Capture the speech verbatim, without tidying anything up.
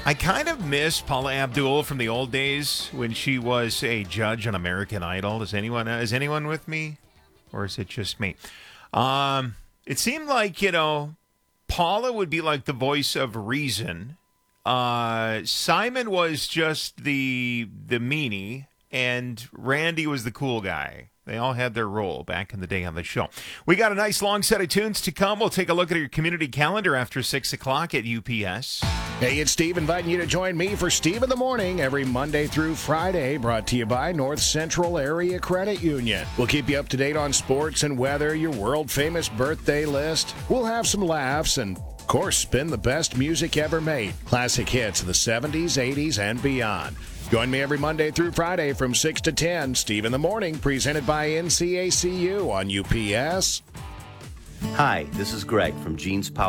I kind of miss Paula Abdul from the old days when she was a judge on American Idol. Is anyone is anyone with me, or is it just me? Um, it seemed like, you know, Paula would be like the voice of reason. Uh, Simon was just the the meanie, and Randy was the cool guy. They all had their role back in the day on the show. We got a nice long set of tunes to come. We'll take a look at your community calendar after six o'clock at U P S. Hey, it's Steve inviting you to join me for Steve in the Morning every Monday through Friday, brought to you by North Central Area Credit Union. We'll keep you up to date on sports and weather, your world-famous birthday list. We'll have some laughs and, of course, spin the best music ever made. Classic hits of the seventies, eighties, and beyond. Join me every Monday through Friday from six to ten. Steve in the Morning, presented by N C A C U on U P S. Hi, this is Greg from Jeans Power.